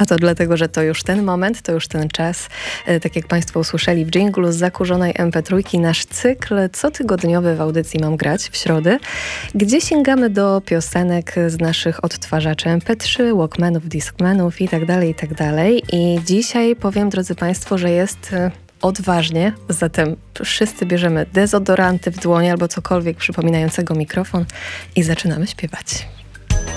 A to dlatego, że to już ten moment, to już ten czas. Tak jak Państwo usłyszeli w dżinglu z zakurzonej MP3, nasz cykl cotygodniowy w audycji Mam grać w środę, gdzie sięgamy do piosenek z naszych odtwarzaczy MP3, Walkmanów, Discmanów i tak dalej, i tak dalej. I dzisiaj powiem, drodzy Państwo, że jest odważnie, zatem wszyscy bierzemy dezodoranty w dłonie albo cokolwiek przypominającego mikrofon i zaczynamy śpiewać.